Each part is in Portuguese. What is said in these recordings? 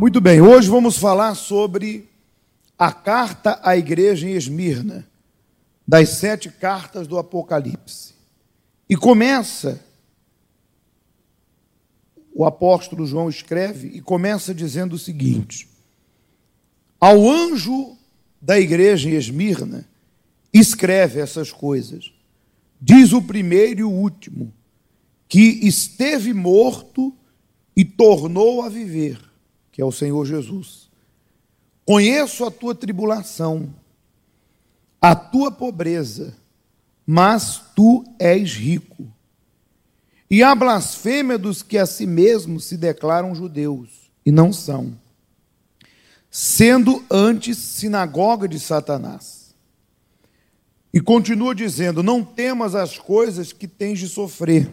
Muito bem, hoje vamos falar sobre a carta à igreja em Esmirna, das 7 cartas do Apocalipse. E começa, o apóstolo João escreve, e começa dizendo o seguinte: ao anjo da igreja em Esmirna, escreve essas coisas. Diz o primeiro e o último, que esteve morto e tornou a viver, que é o Senhor Jesus. Conheço a tua tribulação, a tua pobreza, mas tu és rico. E a blasfêmia dos que a si mesmos se declaram judeus, e não são, sendo antes sinagoga de Satanás. E continua dizendo: não temas as coisas que tens de sofrer.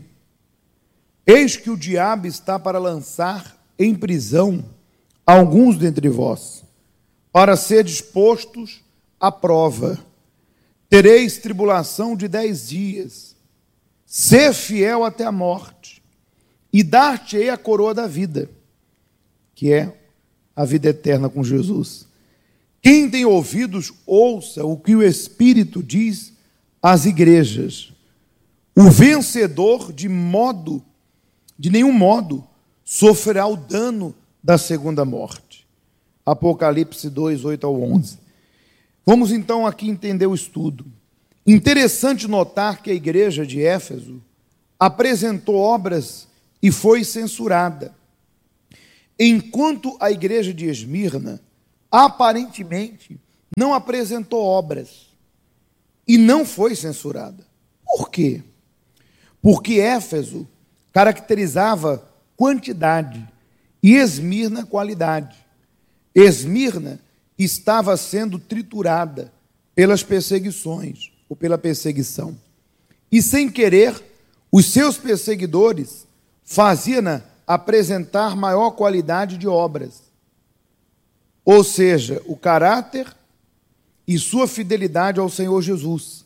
Eis que o diabo está para lançar em prisão alguns dentre vós, para seres postos à prova. Tereis tribulação de 10 dias. Sê fiel até a morte, e dar-te-ei a coroa da vida, que é a vida eterna com Jesus. Quem tem ouvidos, ouça o que o Espírito diz às igrejas. O vencedor, de nenhum modo, sofrerá o dano da segunda morte. Apocalipse 2, 8 ao 11. Vamos então aqui entender o estudo. Interessante notar que a igreja de Éfeso apresentou obras e foi censurada, enquanto a igreja de Esmirna aparentemente não apresentou obras e não foi censurada. Por quê? Porque Éfeso caracterizava quantidade e Esmirna qualidade. Esmirna estava sendo triturada pelas perseguições ou pela perseguição. E sem querer, os seus perseguidores faziam-na apresentar maior qualidade de obras. Ou seja, o caráter e sua fidelidade ao Senhor Jesus.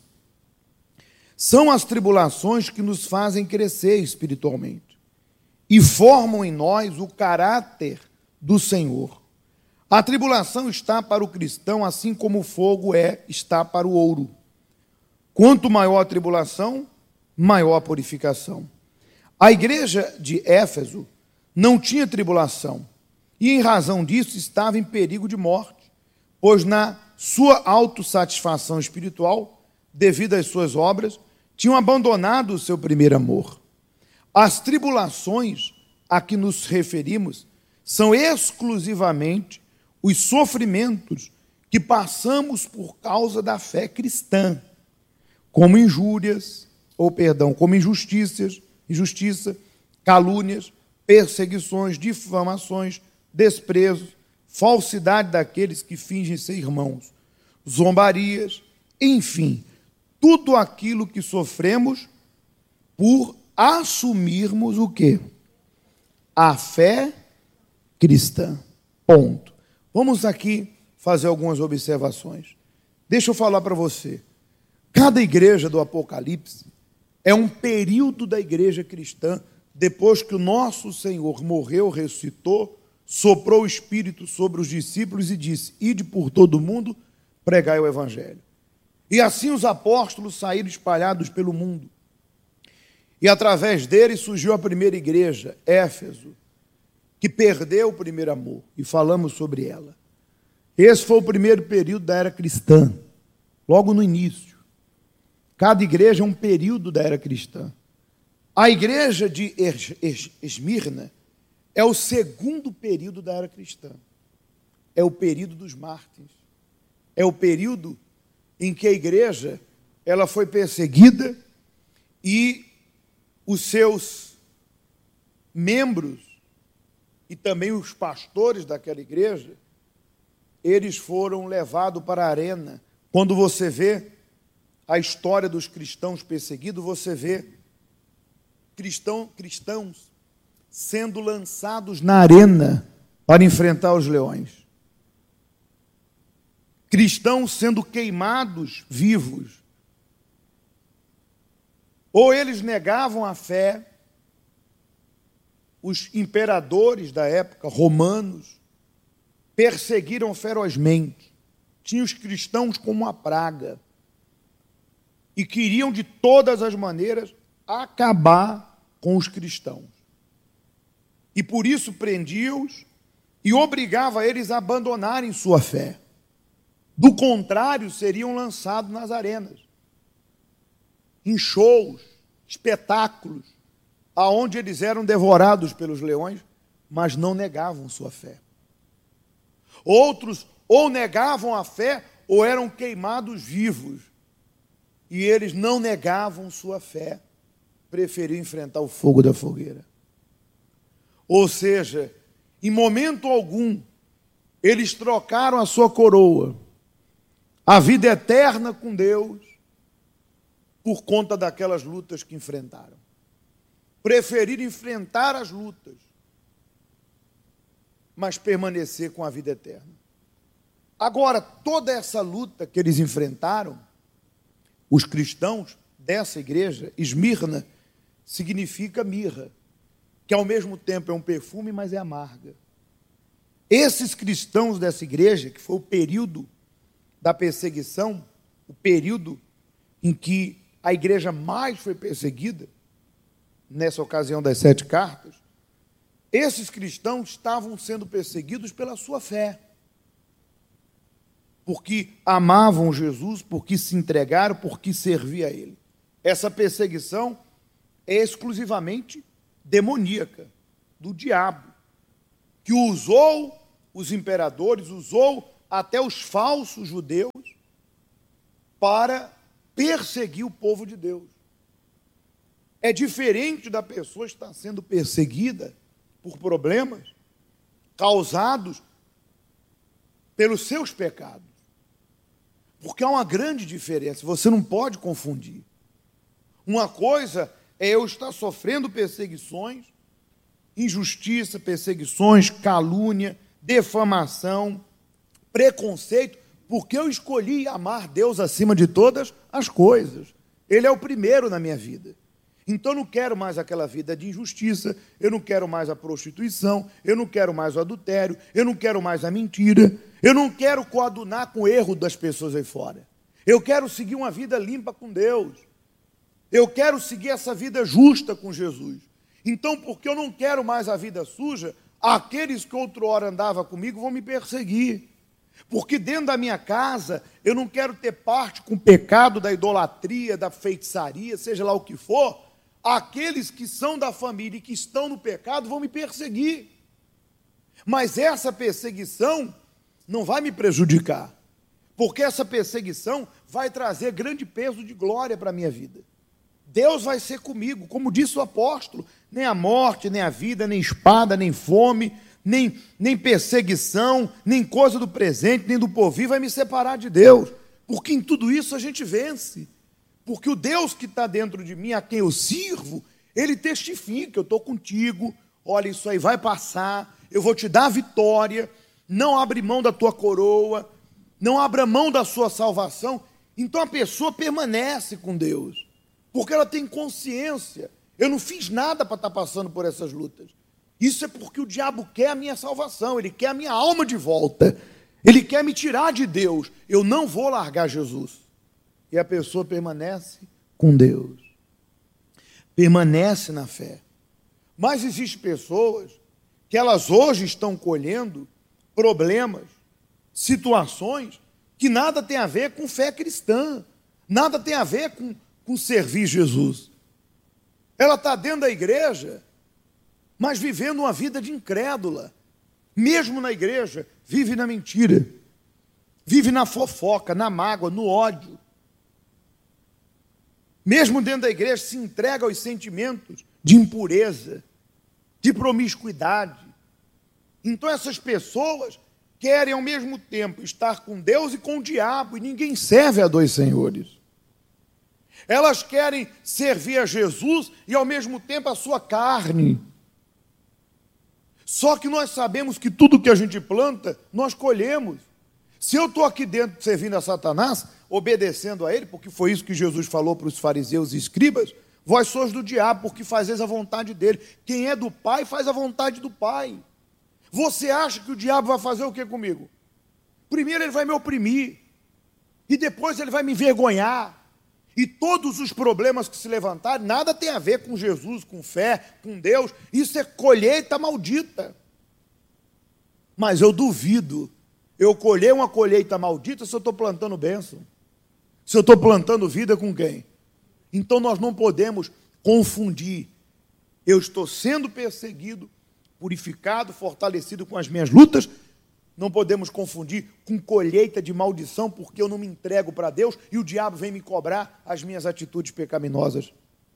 São as tribulações que nos fazem crescer espiritualmente e formam em nós o caráter do Senhor. A tribulação está para o cristão, assim como o fogo está para o ouro. Quanto maior a tribulação, maior a purificação. A igreja de Éfeso não tinha tribulação, e em razão disso estava em perigo de morte, pois na sua autossatisfação espiritual, devido às suas obras, tinham abandonado o seu primeiro amor. As tribulações a que nos referimos são exclusivamente os sofrimentos que passamos por causa da fé cristã, como injustiça, calúnias, perseguições, difamações, desprezos, falsidade daqueles que fingem ser irmãos, zombarias, enfim, tudo aquilo que sofremos por assumirmos o quê? A fé cristã. Ponto. Vamos aqui fazer algumas observações. Deixa eu falar para você. Cada igreja do Apocalipse é um período da igreja cristã, depois que o nosso Senhor morreu, ressuscitou, soprou o Espírito sobre os discípulos e disse: ide por todo o mundo, pregai o Evangelho. E assim os apóstolos saíram espalhados pelo mundo. E através deles surgiu a primeira igreja, Éfeso, que perdeu o primeiro amor, e falamos sobre ela. Esse foi o primeiro período da era cristã, logo no início. Cada igreja é um período da era cristã. A igreja de Esmirna é o segundo período da era cristã. É o período dos mártires. É o período em que a igreja ela foi perseguida e os seus membros e também os pastores daquela igreja, eles foram levados para a arena. Quando você vê a história dos cristãos perseguidos, você vê cristãos sendo lançados na arena para enfrentar os leões. Cristãos sendo queimados vivos. Ou eles negavam a fé, os imperadores da época, romanos, perseguiram ferozmente, tinham os cristãos como uma praga e queriam de todas as maneiras acabar com os cristãos. E por isso prendia-os e obrigava eles a abandonarem sua fé. Do contrário, seriam lançados nas arenas, em shows, espetáculos, aonde eles eram devorados pelos leões, mas não negavam sua fé. Outros ou negavam a fé ou eram queimados vivos. E eles não negavam sua fé, preferiam enfrentar o fogo da fogueira. Ou seja, em momento algum, eles trocaram a sua coroa, a vida eterna com Deus, por conta daquelas lutas que enfrentaram. Preferiram enfrentar as lutas, mas permanecer com a vida eterna. Agora, toda essa luta que eles enfrentaram, os cristãos dessa igreja, Esmirna, significa mirra, que ao mesmo tempo é um perfume, mas é amarga. Esses cristãos dessa igreja, que foi o período da perseguição, o período em que a igreja mais foi perseguida, nessa ocasião das 7 cartas, esses cristãos estavam sendo perseguidos pela sua fé, porque amavam Jesus, porque se entregaram, porque serviam a Ele. Essa perseguição é exclusivamente demoníaca, do diabo, que usou os imperadores, usou até os falsos judeus para perseguir o povo de Deus. É diferente da pessoa estar sendo perseguida por problemas causados pelos seus pecados. Porque há uma grande diferença, você não pode confundir. Uma coisa é eu estar sofrendo perseguições, injustiça, perseguições, calúnia, defamação, preconceito, porque eu escolhi amar Deus acima de todas as coisas. Ele é o primeiro na minha vida. Então eu não quero mais aquela vida de injustiça, eu não quero mais a prostituição, eu não quero mais o adultério, eu não quero mais a mentira, eu não quero coadunar com o erro das pessoas aí fora. Eu quero seguir uma vida limpa com Deus. Eu quero seguir essa vida justa com Jesus. Então, porque eu não quero mais a vida suja, aqueles que outrora andavam comigo vão me perseguir. Porque dentro da minha casa, eu não quero ter parte com o pecado da idolatria, da feitiçaria, seja lá o que for. Aqueles que são da família e que estão no pecado vão me perseguir. Mas essa perseguição não vai me prejudicar, porque essa perseguição vai trazer grande peso de glória para a minha vida. Deus vai ser comigo, como disse o apóstolo, nem a morte, nem a vida, nem espada, nem fome, nem perseguição, nem coisa do presente, nem do porvir vai me separar de Deus, porque em tudo isso a gente vence, porque o Deus que está dentro de mim, a quem eu sirvo, ele testifica, eu estou contigo, olha, isso aí vai passar, eu vou te dar a vitória, não abre mão da tua coroa, não abra mão da sua salvação. Então a pessoa permanece com Deus, porque ela tem consciência, eu não fiz nada para estar passando por essas lutas. Isso é porque o diabo quer a minha salvação, ele quer a minha alma de volta, ele quer me tirar de Deus, eu não vou largar Jesus. E a pessoa permanece com Deus, permanece na fé. Mas existem pessoas que elas hoje estão colhendo problemas, situações que nada tem a ver com fé cristã, nada tem a ver com servir Jesus. Ela está dentro da igreja, mas vivendo uma vida de incrédula. Mesmo na igreja, vive na mentira, vive na fofoca, na mágoa, no ódio. Mesmo dentro da igreja, se entrega aos sentimentos de impureza, de promiscuidade. Então essas pessoas querem ao mesmo tempo estar com Deus e com o diabo, e ninguém serve a dois senhores. Elas querem servir a Jesus e ao mesmo tempo a sua carne. Só que nós sabemos que tudo que a gente planta, nós colhemos. Se eu estou aqui dentro servindo a Satanás, obedecendo a ele, porque foi isso que Jesus falou para os fariseus e escribas, vós sois do diabo, porque fazeis a vontade dele. Quem é do Pai, faz a vontade do Pai. Você acha que o diabo vai fazer o que comigo? Primeiro ele vai me oprimir, e depois ele vai me envergonhar. E todos os problemas que se levantarem, nada tem a ver com Jesus, com fé, com Deus. Isso é colheita maldita. Mas eu duvido eu colher uma colheita maldita se eu estou plantando bênção. Se eu estou plantando vida com quem? Então nós não podemos confundir. Eu estou sendo perseguido, purificado, fortalecido com as minhas lutas. Não podemos confundir com colheita de maldição, porque eu não me entrego para Deus e o diabo vem me cobrar as minhas atitudes pecaminosas.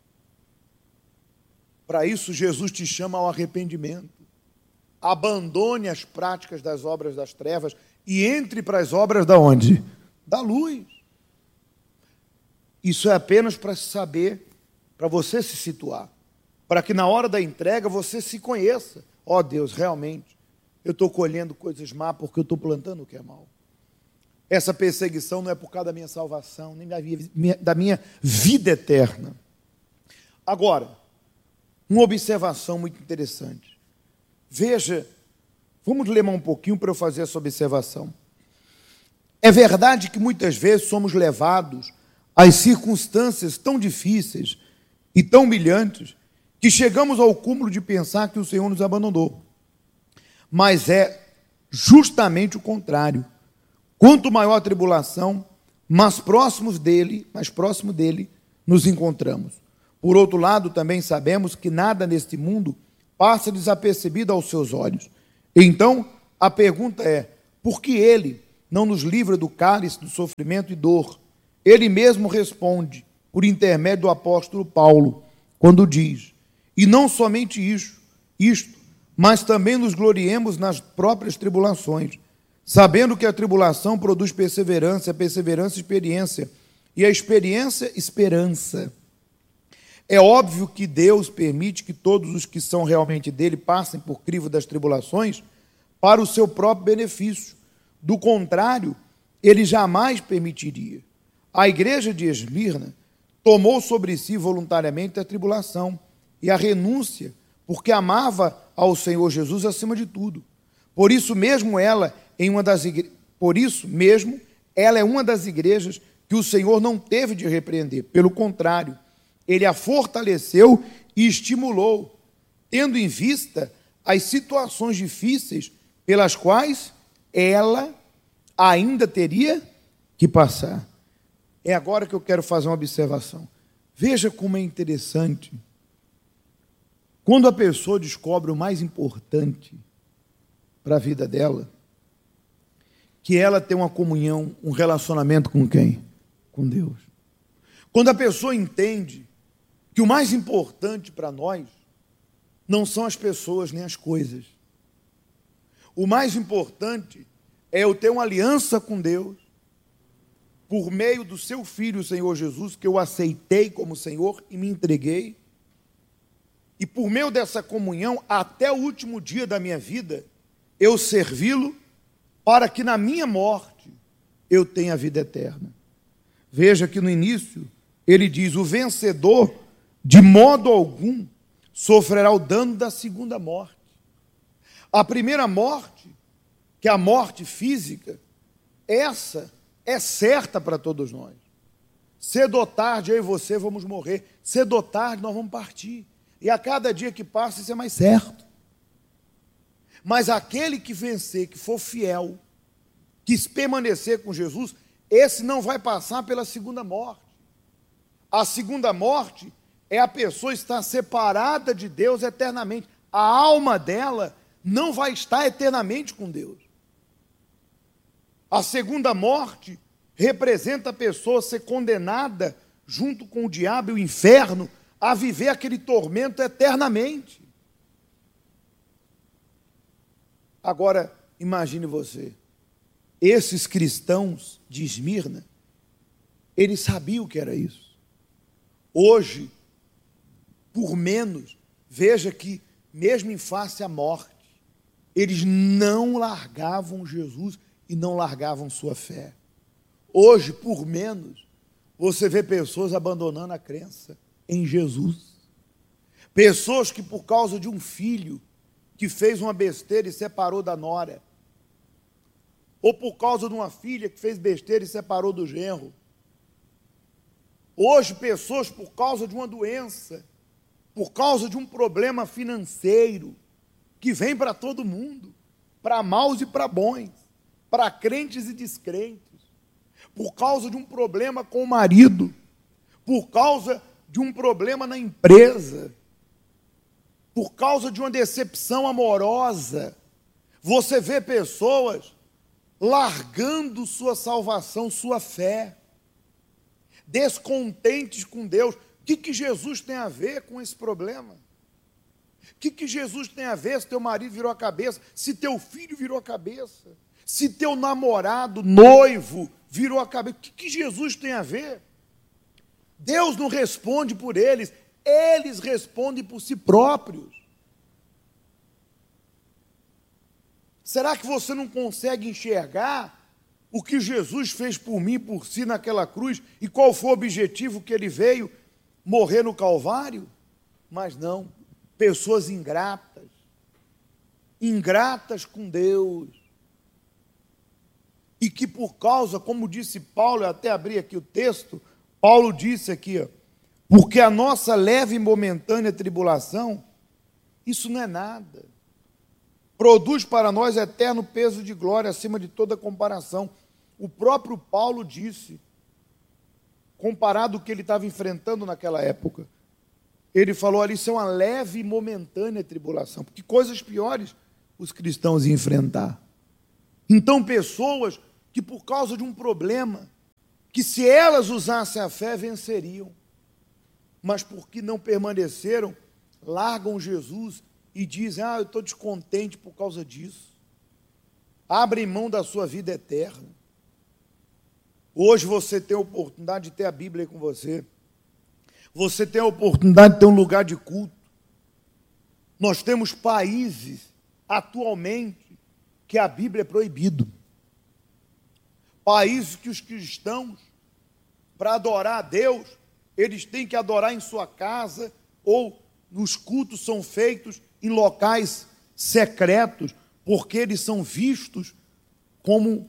Para isso, Jesus te chama ao arrependimento. Abandone as práticas das obras das trevas e entre para as obras da onde? Da luz. Isso é apenas para saber, para você se situar, para que na hora da entrega você se conheça. Ó Deus, realmente, eu estou colhendo coisas más porque eu estou plantando o que é mal. Essa perseguição não é por causa da minha salvação, nem da minha vida eterna. Agora, uma observação muito interessante. Veja, vamos ler um pouquinho para eu fazer essa observação. É verdade que muitas vezes somos levados às circunstâncias tão difíceis e tão humilhantes que chegamos ao cúmulo de pensar que o Senhor nos abandonou. Mas é justamente o contrário. Quanto maior a tribulação, mais próximo dele nos encontramos. Por outro lado, também sabemos que nada neste mundo passa desapercebido aos seus olhos. Então, a pergunta é, por que ele não nos livra do cálice do sofrimento e dor? Ele mesmo responde, por intermédio do apóstolo Paulo, quando diz, e não somente isto, mas também nos gloriemos nas próprias tribulações, sabendo que a tribulação produz perseverança, a perseverança, experiência, e a experiência, esperança. É óbvio que Deus permite que todos os que são realmente dele passem por crivo das tribulações para o seu próprio benefício. Do contrário, ele jamais permitiria. A igreja de Esmirna tomou sobre si voluntariamente a tribulação e a renúncia, porque amava ao Senhor Jesus acima de tudo. Por isso mesmo ela é uma das igrejas que o Senhor não teve de repreender. Pelo contrário, ele a fortaleceu e estimulou, tendo em vista as situações difíceis pelas quais ela ainda teria que passar. É agora que eu quero fazer uma observação. Veja como é interessante. Quando a pessoa descobre o mais importante para a vida dela, que ela tem uma comunhão, um relacionamento com quem? Com Deus. Quando a pessoa entende que o mais importante para nós não são as pessoas nem as coisas. O mais importante é eu ter uma aliança com Deus, por meio do seu Filho, o Senhor Jesus, que eu aceitei como Senhor e me entreguei. E por meio dessa comunhão, até o último dia da minha vida, eu servi-lo para que na minha morte eu tenha a vida eterna. Veja que no início ele diz, o vencedor de modo algum sofrerá o dano da segunda morte. A primeira morte, que é a morte física, essa é certa para todos nós. Cedo ou tarde eu e você vamos morrer, cedo ou tarde nós vamos partir. E a cada dia que passa, isso é mais certo. Mas aquele que vencer, que for fiel, que permanecer com Jesus, esse não vai passar pela segunda morte. A segunda morte é a pessoa estar separada de Deus eternamente. A alma dela não vai estar eternamente com Deus. A segunda morte representa a pessoa ser condenada junto com o diabo e o inferno a viver aquele tormento eternamente. Agora, imagine você, esses cristãos de Esmirna, eles sabiam o que era isso. Hoje, por menos, veja que, mesmo em face à morte, eles não largavam Jesus e não largavam sua fé. Hoje, por menos, você vê pessoas abandonando a crença em Jesus. Pessoas que, por causa de um filho, que fez uma besteira e separou da nora, ou por causa de uma filha que fez besteira e separou do genro. Hoje, pessoas, por causa de uma doença, por causa de um problema financeiro, que vem para todo mundo, para maus e para bons, para crentes e descrentes, por causa de um problema com o marido, por causa de um problema na empresa, por causa de uma decepção amorosa, você vê pessoas largando sua salvação, sua fé, descontentes com Deus. O que Jesus tem a ver com esse problema? O que Jesus tem a ver se teu marido virou a cabeça, se teu filho virou a cabeça, se teu namorado, noivo, virou a cabeça? O que Jesus tem a ver? Deus não responde por eles, eles respondem por si próprios. Será que você não consegue enxergar o que Jesus fez por mim, por si naquela cruz, e qual foi o objetivo que ele veio morrer no Calvário? Mas não, pessoas ingratas, ingratas com Deus, e que por causa, como disse Paulo, eu até abri aqui o texto, Paulo disse aqui, ó, porque a nossa leve e momentânea tribulação, isso não é nada, produz para nós eterno peso de glória acima de toda comparação. O próprio Paulo disse, comparado ao que ele estava enfrentando naquela época, ele falou ali, isso é uma leve e momentânea tribulação, porque coisas piores os cristãos iam enfrentar. Então, pessoas que por causa de um problema, que se elas usassem a fé, venceriam, mas porque não permaneceram, largam Jesus e dizem, eu estou descontente por causa disso. Abrem mão da sua vida eterna. Hoje você tem a oportunidade de ter a Bíblia aí com você. Você tem a oportunidade de ter um lugar de culto. Nós temos países, atualmente, que a Bíblia é proibido. Países que os cristãos, para adorar a Deus, eles têm que adorar em sua casa, ou os cultos são feitos em locais secretos, porque eles são vistos como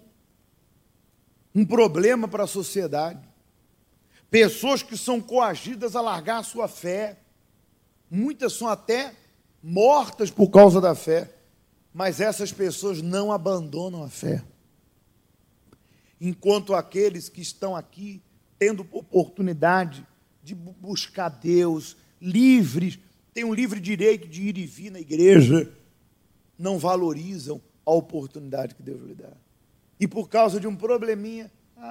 um problema para a sociedade. Pessoas que são coagidas a largar a sua fé, muitas são até mortas por causa da fé, mas essas pessoas não abandonam a fé. Enquanto aqueles que estão aqui, tendo oportunidade de buscar Deus, livres, têm um livre direito de ir e vir na igreja, não valorizam a oportunidade que Deus lhe dá. E por causa de um probleminha,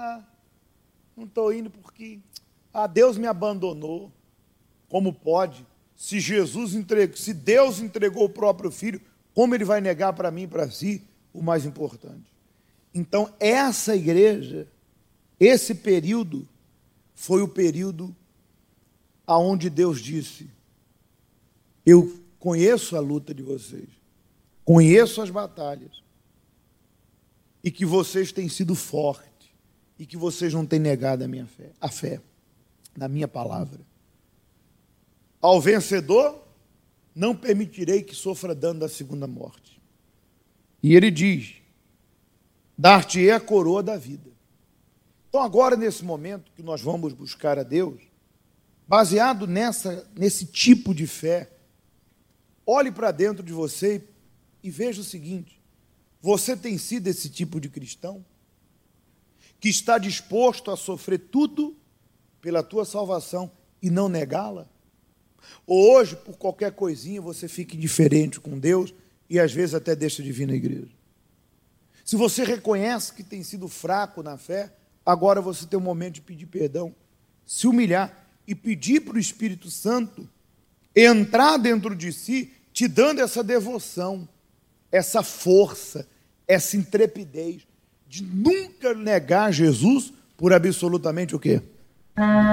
não estou indo porque Deus me abandonou. Como pode? Se Deus entregou o próprio Filho, como Ele vai negar para mim e para si o mais importante? Então, essa igreja, esse período, foi o período aonde Deus disse, eu conheço a luta de vocês, conheço as batalhas, e que vocês têm sido fortes, e que vocês não têm negado a fé, na minha palavra. Ao vencedor, não permitirei que sofra dano da segunda morte. E ele diz, dar-te-ei a coroa da vida. Então agora, nesse momento que nós vamos buscar a Deus, baseado nesse tipo de fé, olhe para dentro de você e veja o seguinte, você tem sido esse tipo de cristão que está disposto a sofrer tudo pela tua salvação e não negá-la? Ou hoje, por qualquer coisinha, você fica indiferente com Deus e às vezes até deixa de vir na igreja? Se você reconhece que tem sido fraco na fé, agora você tem um momento de pedir perdão, se humilhar e pedir para o Espírito Santo entrar dentro de si, te dando essa devoção, essa força, essa intrepidez de nunca negar Jesus por absolutamente o quê?